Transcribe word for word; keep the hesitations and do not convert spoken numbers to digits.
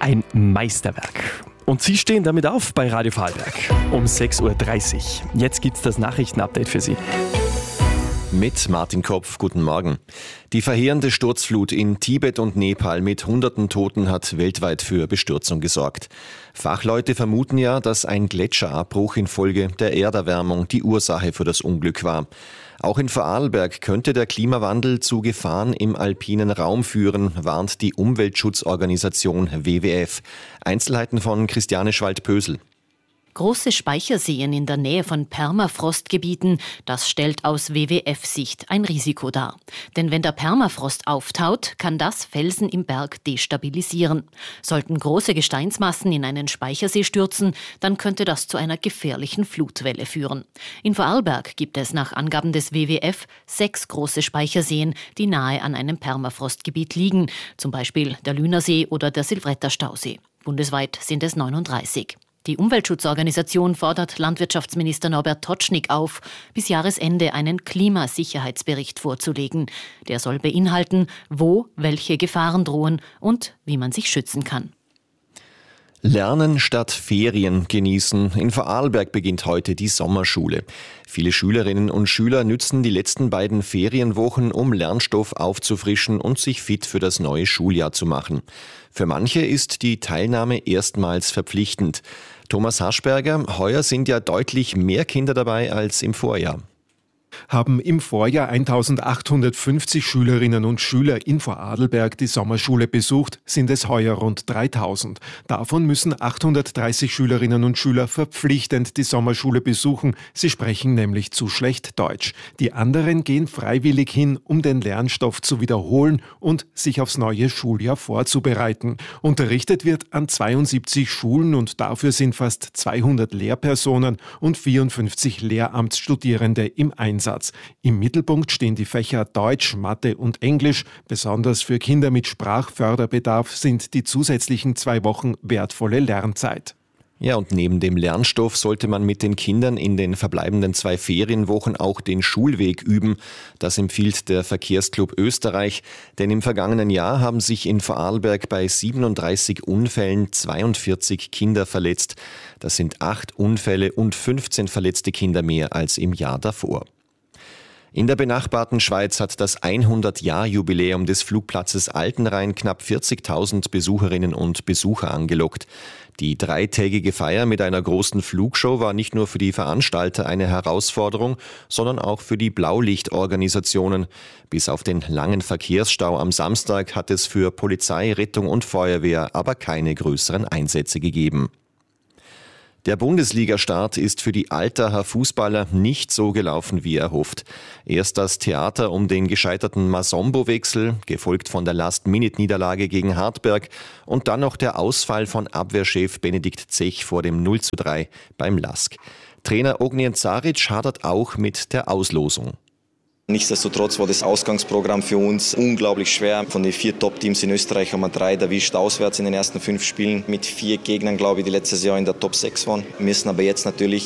Ein Meisterwerk. Und Sie stehen damit auf bei Radio Vorarlberg um sechs Uhr dreißig. Jetzt gibt's das Nachrichtenupdate für Sie. Mit Martin Kopf, guten Morgen. Die verheerende Sturzflut in Tibet und Nepal mit hunderten Toten hat weltweit für Bestürzung gesorgt. Fachleute vermuten ja, dass ein Gletscherabbruch infolge der Erderwärmung die Ursache für das Unglück war. Auch in Vorarlberg könnte der Klimawandel zu Gefahren im alpinen Raum führen, warnt die Umweltschutzorganisation W W F. Einzelheiten von Christiane Schwald-Pösel. Große Speicherseen in der Nähe von Permafrostgebieten, das stellt aus W W F-Sicht ein Risiko dar. Denn wenn der Permafrost auftaut, kann das Felsen im Berg destabilisieren. Sollten große Gesteinsmassen in einen Speichersee stürzen, dann könnte das zu einer gefährlichen Flutwelle führen. In Vorarlberg gibt es nach Angaben des W W F sechs große Speicherseen, die nahe an einem Permafrostgebiet liegen, zum Beispiel der Lünersee oder der Silvretta-Stausee. Bundesweit sind es neununddreißig. Die Umweltschutzorganisation fordert Landwirtschaftsminister Norbert Totschnig auf, bis Jahresende einen Klimasicherheitsbericht vorzulegen. Der soll beinhalten, wo welche Gefahren drohen und wie man sich schützen kann. Lernen statt Ferien genießen. In Vorarlberg beginnt heute die Sommerschule. Viele Schülerinnen und Schüler nützen die letzten beiden Ferienwochen, um Lernstoff aufzufrischen und sich fit für das neue Schuljahr zu machen. Für manche ist die Teilnahme erstmals verpflichtend. Thomas Haschberger, heuer sind ja deutlich mehr Kinder dabei als im Vorjahr. Haben im Vorjahr eintausendachthundertfünfzig Schülerinnen und Schüler in Vorarlberg die Sommerschule besucht, sind es heuer rund dreitausend. Davon müssen achthundertdreißig Schülerinnen und Schüler verpflichtend die Sommerschule besuchen. Sie sprechen nämlich zu schlecht Deutsch. Die anderen gehen freiwillig hin, um den Lernstoff zu wiederholen und sich aufs neue Schuljahr vorzubereiten. Unterrichtet wird an zweiundsiebzig Schulen und dafür sind fast zweihundert Lehrpersonen und vierundfünfzig Lehramtsstudierende im Einsatz. Im Mittelpunkt stehen die Fächer Deutsch, Mathe und Englisch. Besonders für Kinder mit Sprachförderbedarf sind die zusätzlichen zwei Wochen wertvolle Lernzeit. Ja, und neben dem Lernstoff sollte man mit den Kindern in den verbleibenden zwei Ferienwochen auch den Schulweg üben. Das empfiehlt der Verkehrsclub Österreich, denn im vergangenen Jahr haben sich in Vorarlberg bei siebenunddreißig Unfällen zweiundvierzig Kinder verletzt. Das sind acht Unfälle und fünfzehn verletzte Kinder mehr als im Jahr davor. In der benachbarten Schweiz hat das hundert-Jahr-Jubiläum des Flugplatzes Altenrhein knapp vierzigtausend Besucherinnen und Besucher angelockt. Die dreitägige Feier mit einer großen Flugshow war nicht nur für die Veranstalter eine Herausforderung, sondern auch für die Blaulichtorganisationen. Bis auf den langen Verkehrsstau am Samstag hat es für Polizei, Rettung und Feuerwehr aber keine größeren Einsätze gegeben. Der Bundesliga-Start ist für die Altacher Fußballer nicht so gelaufen wie erhofft. Erst das Theater um den gescheiterten Masombo-Wechsel, gefolgt von der Last-Minute-Niederlage gegen Hartberg und dann noch der Ausfall von Abwehrchef Benedikt Zech vor dem null zu drei beim Lask. Trainer Ognjen Caric hadert auch mit der Auslosung. Nichtsdestotrotz war das Ausgangsprogramm für uns unglaublich schwer. Von den vier Top-Teams in Österreich haben wir drei erwischt auswärts in den ersten fünf Spielen. Mit vier Gegnern, glaube ich, die letztes Jahr in der Top sechs waren. Wir müssen aber jetzt natürlich